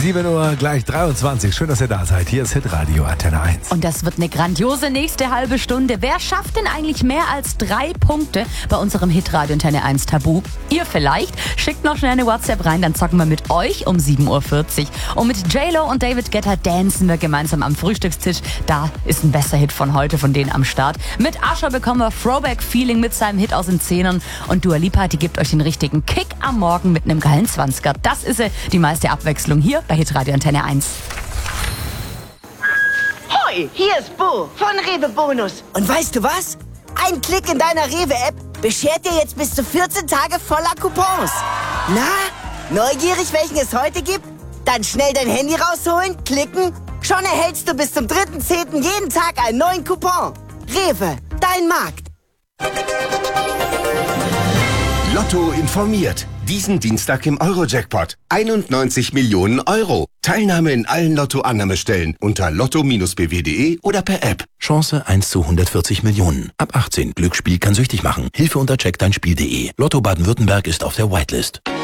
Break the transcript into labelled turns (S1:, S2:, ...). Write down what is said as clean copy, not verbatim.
S1: 7 Uhr, gleich 23. Schön, dass ihr da seid. Hier ist Hitradio Antenne 1.
S2: Und das wird eine grandiose nächste halbe Stunde. Wer schafft denn eigentlich mehr als 3 Punkte bei unserem Hitradio Antenne 1 Tabu? Ihr vielleicht? Schickt noch schnell eine WhatsApp rein, dann zocken wir mit euch um 7.40 Uhr. Und mit J-Lo und David Guetta dancen wir gemeinsam am Frühstückstisch. Da ist ein besser Hit von heute von denen am Start. Mit Usher bekommen wir Throwback-Feeling mit seinem Hit aus den 10ern. Und Dua Lipa, die gibt euch den richtigen Kick am Morgen mit einem geilen 20er. Das ist sie, die meiste Abwechslung hier bei Hitradio Antenne 1.
S3: Hoi, hier ist Bo von Rewe Bonus. Und weißt du was? Ein Klick in deiner Rewe-App beschert dir jetzt bis zu 14 Tage voller Coupons. Na, neugierig, welchen es heute gibt? Dann schnell dein Handy rausholen, klicken. Schon erhältst du bis zum 3.10. jeden Tag einen neuen Coupon. Rewe, dein Markt.
S4: Lotto informiert. Diesen Dienstag im Euro-Jackpot. 91 Millionen Euro. Teilnahme in allen Lotto-Annahmestellen unter lotto-bw.de oder per App.
S5: Chance 1 zu 140 Millionen. Ab 18. Glücksspiel kann süchtig machen. Hilfe unter checkdeinspiel.de. Lotto Baden-Württemberg ist auf der Whitelist.